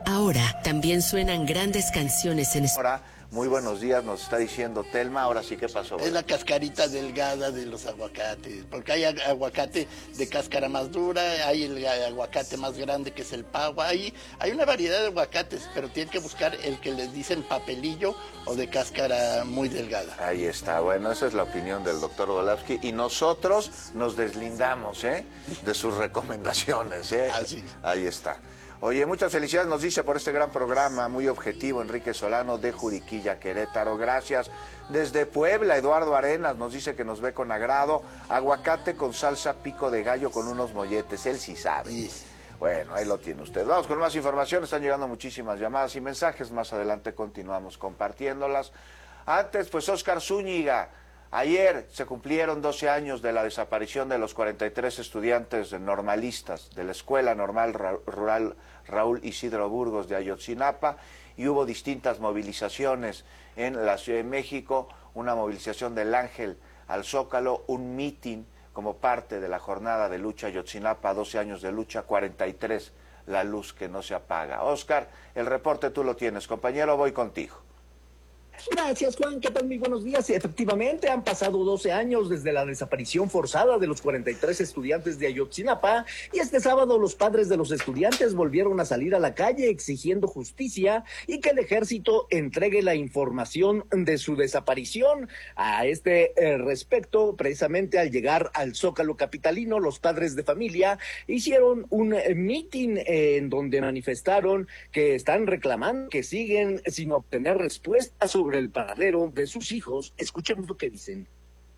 Ahora también suenan grandes canciones en español. Ahora, muy buenos días, nos está diciendo Telma. Ahora sí, ¿qué pasó? Es la cascarita delgada de los aguacates, porque hay aguacate de cáscara más dura, hay el aguacate más grande que es el pagua, hay una variedad de aguacates, pero tienen que buscar el que les dicen papelillo o de cáscara muy delgada. Ahí está, bueno, esa es la opinión del doctor Golavsky y nosotros nos deslindamos de sus recomendaciones. Así. Ahí está. Oye, muchas felicidades nos dice por este gran programa, muy objetivo, Enrique Solano de Juriquilla, Querétaro. Gracias. Desde Puebla, Eduardo Arenas nos dice que nos ve con agrado. Aguacate con salsa pico de gallo con unos molletes, él sí sabe. Sí. Bueno, ahí lo tiene usted. Vamos con más información, están llegando muchísimas llamadas y mensajes. Más adelante continuamos compartiéndolas. Antes, pues Óscar Zúñiga. Ayer se cumplieron 12 años de la desaparición de los 43 estudiantes normalistas de la Escuela Normal Rural Raúl Isidro Burgos de Ayotzinapa y hubo distintas movilizaciones en la Ciudad de México, una movilización del Ángel al Zócalo, un mitin como parte de la jornada de lucha Ayotzinapa, 12 años de lucha, 43, la luz que no se apaga. Óscar, el reporte tú lo tienes, compañero, voy contigo. Gracias, Juan. ¿Qué tal? Muy buenos días. Efectivamente, han pasado 12 años desde la desaparición forzada de los 43 estudiantes de Ayotzinapa y este sábado los padres de los estudiantes volvieron a salir a la calle exigiendo justicia y que el ejército entregue la información de su desaparición. A este respecto, precisamente al llegar al Zócalo capitalino, los padres de familia hicieron un mitin en donde manifestaron que están reclamando que siguen sin obtener respuestas sobre el paradero de sus hijos. Escuchemos lo que dicen.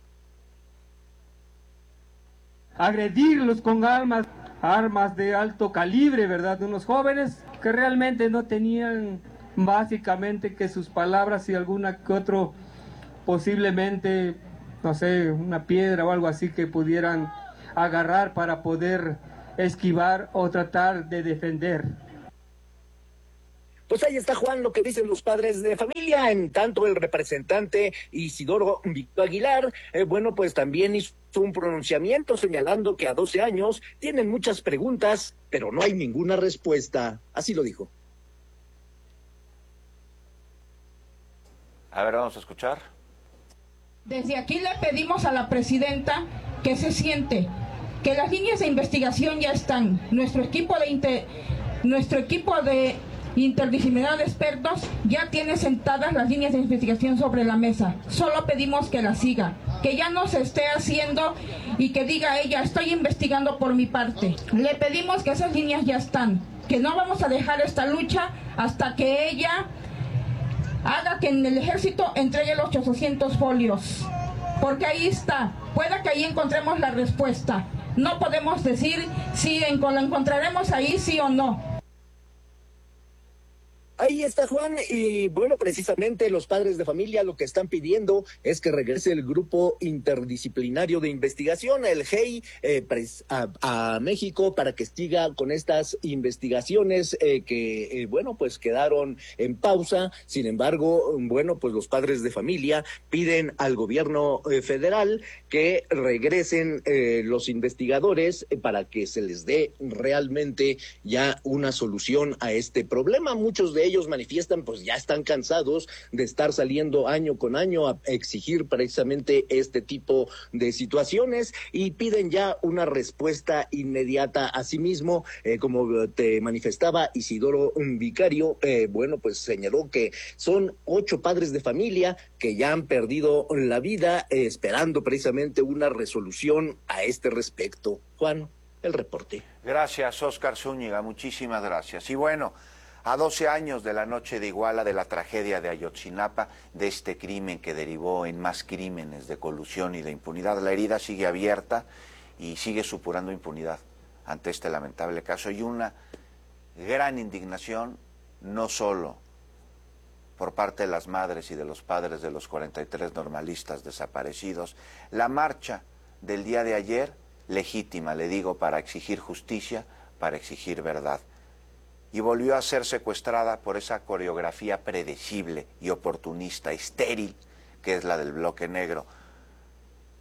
Agredirlos con armas de alto calibre, ¿verdad? De unos jóvenes que realmente no tenían básicamente que sus palabras y alguna que otro, posiblemente, no sé, una piedra o algo así que pudieran agarrar para poder esquivar o tratar de defender. Pues ahí está, Juan, lo que dicen los padres de familia. En tanto, el representante Isidoro Víctor Aguilar, bueno, pues también hizo un pronunciamiento señalando que a 12 años tienen muchas preguntas, pero no hay ninguna respuesta. Así lo dijo. A ver, vamos a escuchar. Desde aquí le pedimos a la presidenta que se siente, que las líneas de investigación ya están. Nuestro equipo de interdisciplinar de expertos ya tiene sentadas las líneas de investigación sobre la mesa. Solo pedimos que la siga, que ya no se esté haciendo y que diga ella, estoy investigando por mi parte. Le pedimos que esas líneas ya están, que no vamos a dejar esta lucha hasta que ella haga que en el ejército entregue los 800 folios, porque ahí está, pueda que ahí encontremos la respuesta. No podemos decir si la encontraremos ahí sí o no. Ahí está, Juan, y bueno, precisamente los padres de familia lo que están pidiendo es que regrese el grupo interdisciplinario de investigación, el GEI, a México para que siga con estas investigaciones que, bueno, pues quedaron en pausa. Sin embargo, bueno, pues los padres de familia piden al gobierno federal que regresen los investigadores para que se les dé realmente ya una solución a este problema. Muchos de ellos manifiestan, pues ya están cansados de estar saliendo año con año a exigir precisamente este tipo de situaciones y piden ya una respuesta inmediata. Asimismo, como te manifestaba Isidoro Vicario, bueno, pues señaló que son 8 padres de familia que ya han perdido la vida esperando precisamente una resolución a este respecto. Juan, el reporte. Gracias, Óscar Zúñiga, muchísimas gracias. Y bueno, a 12 años de la noche de Iguala, de la tragedia de Ayotzinapa, de este crimen que derivó en más crímenes de colusión y de impunidad, la herida sigue abierta y sigue supurando impunidad ante este lamentable caso y una gran indignación, no solo por parte de las madres y de los padres de los 43 normalistas desaparecidos. La marcha del día de ayer, legítima, le digo, para exigir justicia, para exigir verdad. Y volvió a ser secuestrada por esa coreografía predecible y oportunista, estéril, que es la del bloque negro.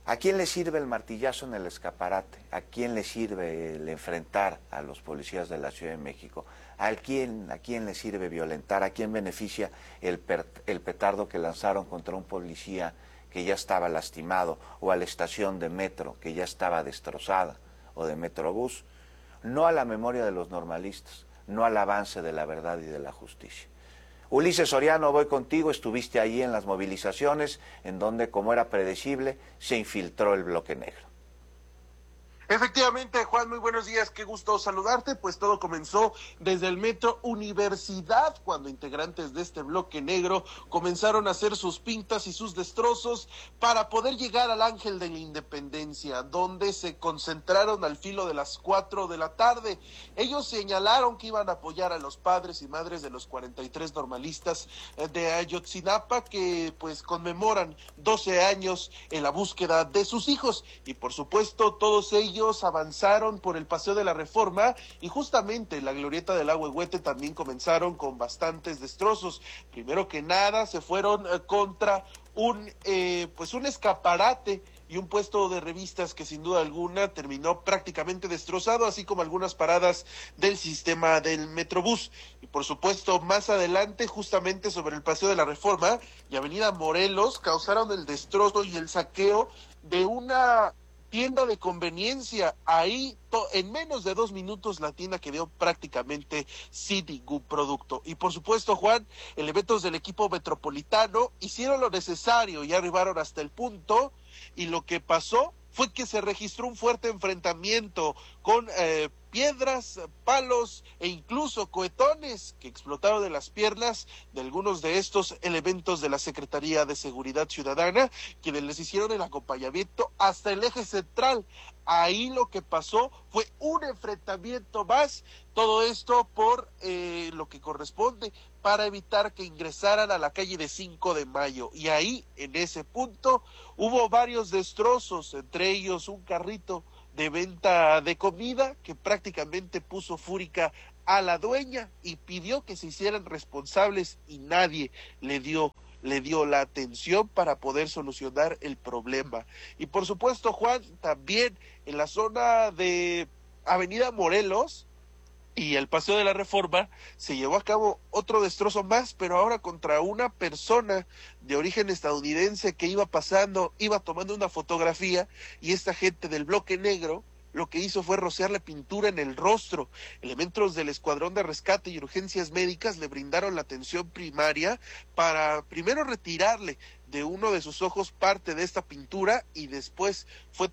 ¿A quién le sirve el martillazo en el escaparate? ¿A quién le sirve el enfrentar a los policías de la Ciudad de México? ¿A quién le sirve violentar? ¿A quién beneficia el petardo que lanzaron contra un policía que ya estaba lastimado, o a la estación de metro que ya estaba destrozada, o de Metrobús? No a la memoria de los normalistas, no al avance de la verdad y de la justicia. Ulises Soriano, voy contigo. Estuviste ahí en las movilizaciones en donde, como era predecible, se infiltró el bloque negro. Efectivamente, Juan, muy buenos días, qué gusto saludarte. Pues todo comenzó desde el Metro Universidad, cuando integrantes de este bloque negro comenzaron a hacer sus pintas y sus destrozos para poder llegar al Ángel de la Independencia, donde se concentraron al filo de las 4 de la tarde. Ellos señalaron que iban a apoyar a los padres y madres de los 43 normalistas de Ayotzinapa, que pues conmemoran 12 años en la búsqueda de sus hijos, y por supuesto todos ellos avanzaron por el Paseo de la Reforma, y justamente la glorieta del Ahuehuete también comenzaron con bastantes destrozos. Primero que nada se fueron contra un escaparate y un puesto de revistas que sin duda alguna terminó prácticamente destrozado, así como algunas paradas del sistema del Metrobús. Y por supuesto, más adelante, justamente sobre el Paseo de la Reforma y Avenida Morelos, causaron el destrozo y el saqueo de una tienda de conveniencia. Ahí en menos de 2 minutos la tienda quedó prácticamente sin ningún producto. Y por supuesto, Juan, elementos del equipo metropolitano hicieron lo necesario y arribaron hasta el punto, y lo que pasó fue que se registró un fuerte enfrentamiento con piedras, palos e incluso cohetones que explotaron de las piernas de algunos de estos elementos de la Secretaría de Seguridad Ciudadana, quienes les hicieron el acompañamiento hasta el eje central. Ahí lo que pasó fue un enfrentamiento más, todo esto por lo que corresponde para evitar que ingresaran a la calle de 5 de Mayo. Y ahí, en ese punto, hubo varios destrozos, entre ellos un carrito de venta de comida que prácticamente puso fúrica a la dueña y pidió que se hicieran responsables, y nadie le dio la atención para poder solucionar el problema. Y por supuesto, Juan, también en la zona de Avenida Morelos y el Paseo de la Reforma se llevó a cabo otro destrozo más, pero ahora contra una persona de origen estadounidense que iba pasando, iba tomando una fotografía, y esta gente del bloque negro lo que hizo fue rociarle pintura en el rostro. Elementos del Escuadrón de Rescate y Urgencias Médicas le brindaron la atención primaria para primero retirarle de uno de sus ojos parte de esta pintura, y después fue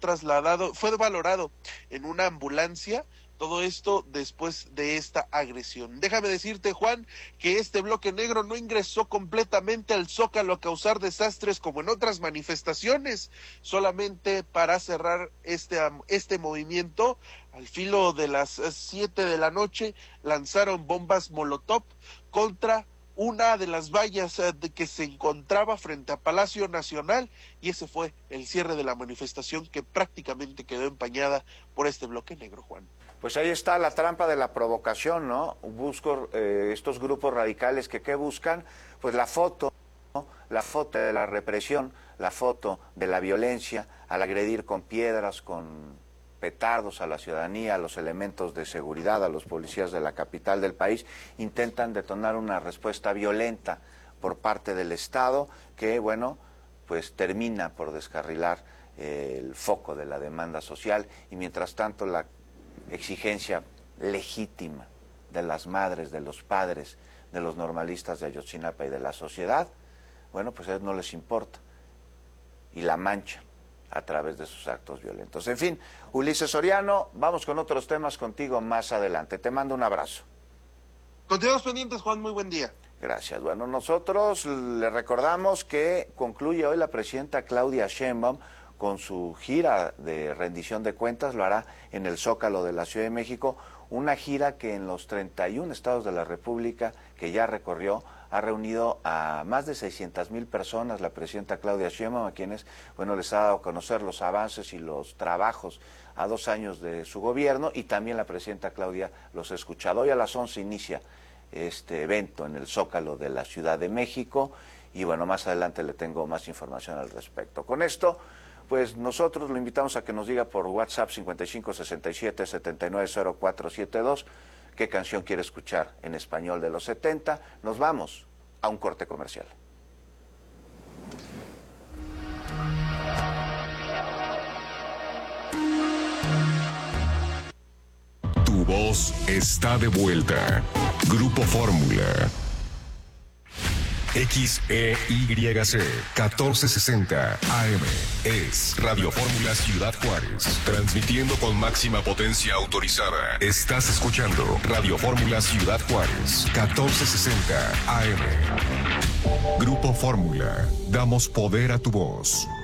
valorado en una ambulancia. Todo esto después de esta agresión. Déjame decirte, Juan, que este bloque negro no ingresó completamente al Zócalo a causar desastres como en otras manifestaciones. Solamente para cerrar este movimiento, al filo de las 7 de la noche, lanzaron bombas Molotov contra una de las vallas que se encontraba frente a Palacio Nacional, y ese fue el cierre de la manifestación, que prácticamente quedó empañada por este bloque negro, Juan. Pues ahí está la trampa de la provocación, ¿no? Busco estos grupos radicales que ¿qué buscan? Pues la foto, ¿no? La foto de la represión, la foto de la violencia, al agredir con piedras, con petardos a la ciudadanía, a los elementos de seguridad, a los policías de la capital del país, intentan detonar una respuesta violenta por parte del Estado que, bueno, pues termina por descarrilar el foco de la demanda social, y mientras tanto la exigencia legítima de las madres, de los padres, de los normalistas de Ayotzinapa y de la sociedad, bueno, pues a ellos no les importa y la manchan a través de sus actos violentos. En fin, Ulises Soriano, vamos con otros temas contigo más adelante. Te mando un abrazo. Continuamos pendientes, Juan, muy buen día. Gracias. Bueno, nosotros le recordamos que concluye hoy la presidenta Claudia Sheinbaum con su gira de rendición de cuentas. Lo hará en el Zócalo de la Ciudad de México, una gira que en los 31 estados de la República que ya recorrió ha reunido a más de 600,000 personas la presidenta Claudia Sheinbaum, a quienes, bueno, les ha dado a conocer los avances y los trabajos a 2 años de su gobierno, y también la presidenta Claudia los ha escuchado. Hoy a las 11 inicia este evento en el Zócalo de la Ciudad de México, y bueno, más adelante le tengo más información al respecto. Con esto, pues pues nosotros lo invitamos a que nos diga por WhatsApp 5567-790472 qué canción quiere escuchar en español de los 70. Nos vamos a un corte comercial. Tu voz está de vuelta. Grupo Fórmula. XEYC 1460 AM es Radio Fórmula Ciudad Juárez, transmitiendo con máxima potencia autorizada. Estás escuchando Radio Fórmula Ciudad Juárez 1460 AM. Grupo Fórmula, damos poder a tu voz.